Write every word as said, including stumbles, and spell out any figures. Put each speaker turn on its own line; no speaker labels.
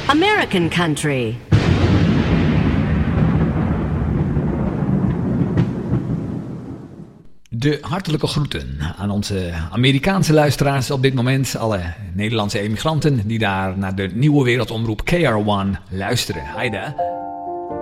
American Country.
De hartelijke groeten aan onze Amerikaanse luisteraars op dit moment. Alle Nederlandse emigranten die daar naar de nieuwe wereldomroep K R one luisteren. Heide.